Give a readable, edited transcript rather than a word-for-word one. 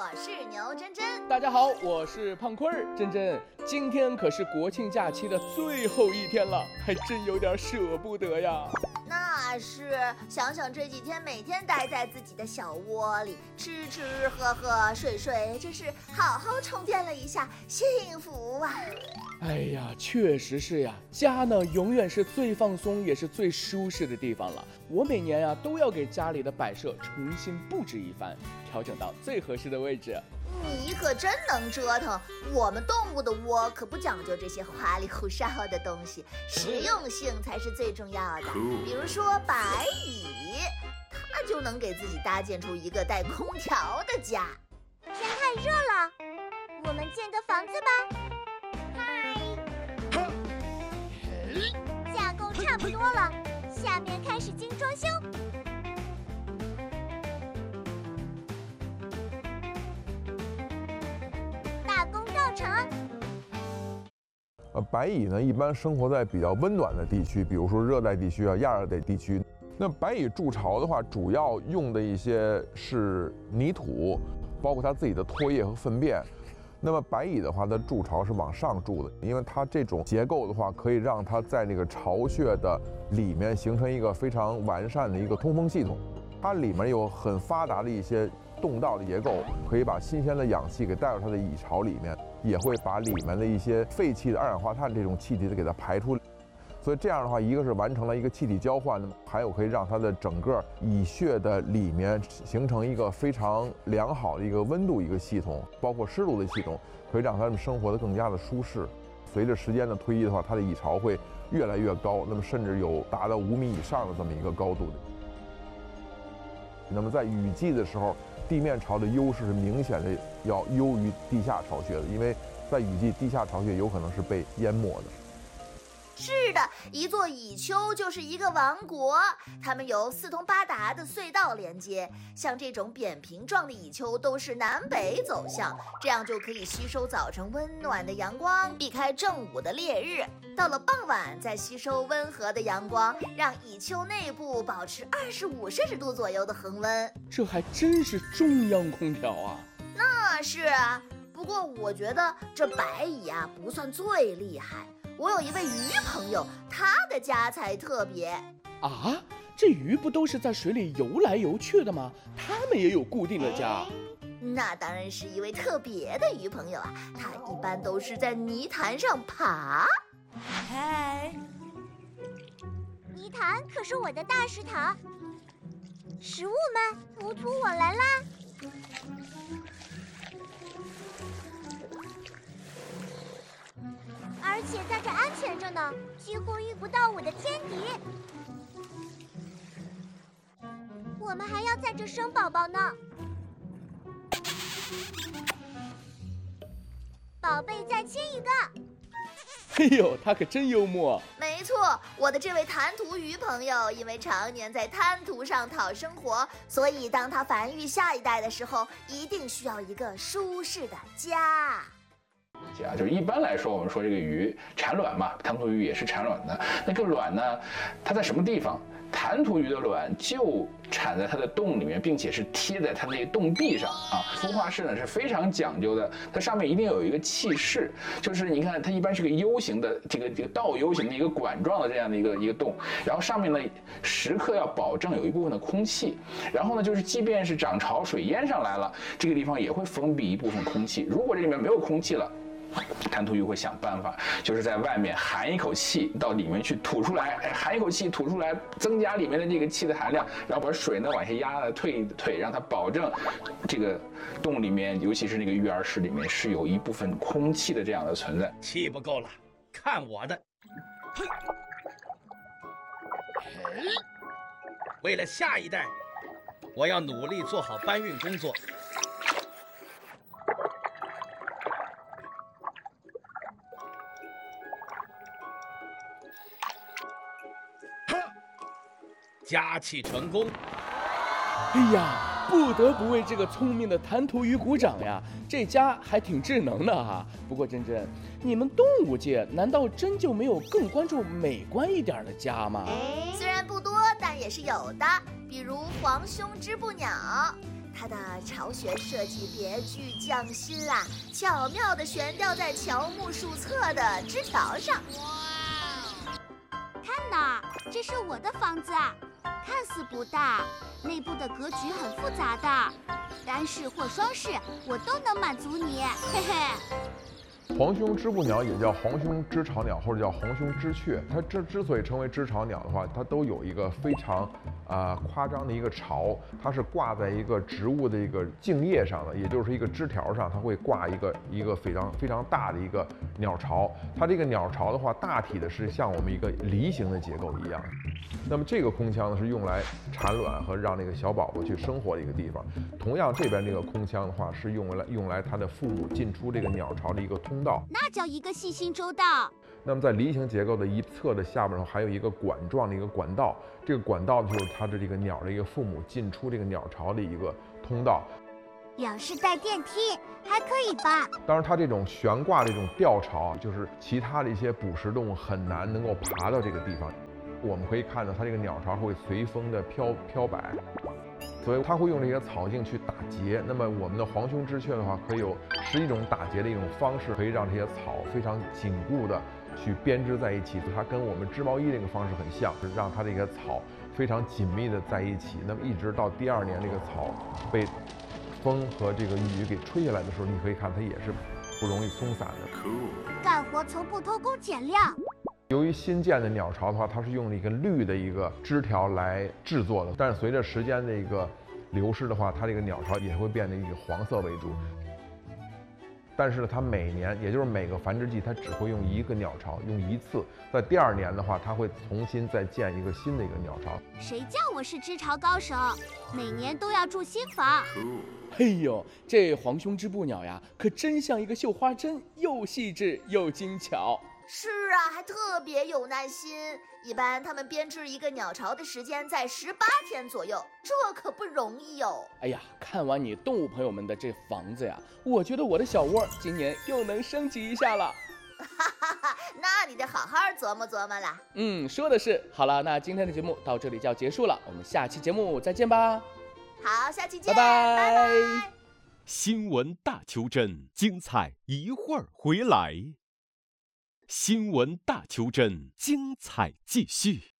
是牛真真。 大家好，我是胖坤儿。真真，今天可是国庆假期的最后一天了，还真有点舍不得呀。 那是，想想这几天每天待在自己的小窝里，吃吃喝喝睡睡，真是好好充电了一下，幸福啊！ 哎呀，确实是呀，家呢永远是最放松也是最舒适的地方了。我每年呀都要给家里的摆设重新布置一番，调整到最合适的位置。 你可真能折腾，我们动物的窝可不讲究这些花里胡哨的东西，实用性才是最重要的。比如说白蚁，它就能给自己搭建出一个带空调的家。 天太热了，我们建个房子吧。嗨，架构差不多了，下面开始精装修。大功告成。 白蚁呢，一般生活在比较温暖的地区，比如说热带地区啊、亚热带地区。那白蚁筑巢的话，主要用的一些是泥土，包括它自己的唾液和粪便。那么白蚁的话，它筑巢是往上筑的，因为它这种结构的话，可以让它在那个巢穴的里面形成一个非常完善的一个通风系统。它里面有很发达的一些洞道的结构，可以把新鲜的氧气给带到它的蚁巢里面，也会把里面的一些废弃的二氧化碳这种气体给它排出。所以这样的话，一个是完成了一个气体交换，还有可以让它的整个蚁穴的里面形成一个非常良好的一个温度一个系统，包括湿度的系统，可以让它们生活得更加的舒适。随着时间的推移的话，它的蚁巢会越来越高，那么甚至有达到5米以上的这么一个高度的。那么在雨季的时候，地面巢的优势是明显的要优于地下巢穴的，因为在雨季，地下巢穴有可能是被淹没的。 是的，一座蚁丘就是一个王国，它们由四通八达的隧道连接，像这种扁平状的蚁丘都是南北走向，这样就可以吸收早晨温暖的阳光，避开正午的烈日，到了傍晚再吸收温和的阳光，让蚁丘内部保持25摄氏度左右的恒温。 这还真是中央空调啊！ 那是啊，不过我觉得这白蚁啊不算最厉害。我有一位鱼朋友，他的家才特别啊！这鱼不都是在水里游来游去的吗？他们也有固定的家。 那当然是一位特别的鱼朋友啊，他一般都是在泥潭上爬。 嗨，泥潭可是我的大食堂，食物们，图图我来啦！而且在这安全着呢，几乎遇不到我的天敌。我们还要在这生宝宝呢。宝贝，再亲一个。 哎呦，他可真幽默。 没错，我的这位滩涂鱼朋友，因为常年在滩涂上讨生活，所以当他繁育下一代的时候，一定需要一个舒适的家。 就是一般来说，我们说这个鱼产卵嘛，滩涂鱼也是产卵的。那个卵呢，它在什么地方？滩涂鱼的卵就产在它的洞里面，并且是贴在它那个洞壁上啊。孵化室呢是非常讲究的，它上面一定有一个气室，就是你看它一般是个 U 型的这个倒 U 型的一个管状的这样的一个洞，然后上面呢时刻要保证有一部分的空气，然后呢就是即便是涨潮水淹上来了，这个地方也会封闭一部分空气。如果这里面没有空气了，滩涂鱼会想办法，就是在外面含一口气到里面去吐出来，含一口气吐出来，增加里面的这个气的含量，然后把水呢往下压，退一退，让它保证这个洞里面，尤其是那个育儿室里面是有一部分空气的这样的存在。 气不够了，看我的！为了下一代，我要努力做好搬运工作。加气成功！ 哎呀，不得不为这个聪明的滩涂鱼鼓掌呀！这家还挺智能的哈。不过珍珍，你们动物界难道真就没有更关注美观一点的家吗？ 虽然不多，但也是有的。比如黄胸织布鸟，它它的巢穴设计别具匠心啊，巧妙地悬吊在乔木树侧的枝条上。 看呐，这是我的房子啊，看似不大，内部的格局很复杂的，单室或双室我都能满足你，嘿嘿。 黄胸织布鸟也叫黄胸织巢鸟，或者叫黄胸织雀。它之所以称为织巢鸟的话，它都有一个非常夸张的一个巢，它是挂在一个植物的一个茎叶上的，也就是一个枝条上，它会挂一个非常大的一个鸟巢。它这个鸟巢的话，大体的是像我们一个梨形的结构一样。那么这个空腔呢，是用来产卵和让那个小宝宝去生活的一个地方。同样，这边这个空腔的话，是用来它的父母进出这个鸟巢的一个通道。 那叫一个细心周到。 那么在梨形结构的一侧的下边还有一个管状的一个管道，这个管道就是它的这个鸟的一个父母进出这个鸟巢的一个通道。 要是带电梯还可以吧？ 当然，它这种悬挂这种吊巢，就是其他的一些捕食动物很难能够爬到这个地方。我们可以看到它这个鸟巢会随风的飘摆，所以它会用这些草茎去打结。那么我们的黄胸织雀的话，可以有11种打结的一种方式，可以让这些草非常紧固的去编织在一起。它跟我们织毛衣这个方式很像，是让它这个草非常紧密的在一起。那么一直到第2年，这个草被风和这个雨给吹下来的时候，你可以看它也是不容易松散的。 干活从不偷工减料。 由于新建的鸟巢的话，它是用了一个绿的一个枝条来制作的，但是随着时间的一个流失的话，它这个鸟巢也会变得以黄色为主。但是呢，它每年，也就是每个繁殖季，它只会用一个鸟巢，用1次。在第2年的话，它会重新再建一个新的一个鸟巢。 谁叫我是织巢高手？每年都要住新房。 嘿呦，这黄胸织布鸟呀，可真像一个绣花针，又细致又精巧。 是啊，还特别有耐心。一般他们编织一个鸟巢的时间在18天左右，这可不容易哟。 哎呀，看完你动物朋友们的这房子呀，我觉得我的小窝今年又能升级一下了。 哈哈哈，那你得好好琢磨琢磨了。 说的是。好了，那今天的节目到这里就要结束了，我们下期节目再见吧。 好，下期见， 拜拜。 拜拜。 新闻大秋真，精彩一会儿回来。新闻大秋真，精彩继续。